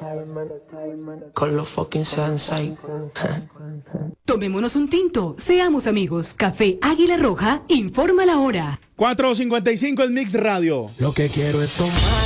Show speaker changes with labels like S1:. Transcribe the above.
S1: con los fucking sensei.
S2: Tomémonos un tinto, seamos amigos. Café Águila Roja, informa la hora.
S3: 4:55 el Mix Radio.
S1: Lo que quiero es tomar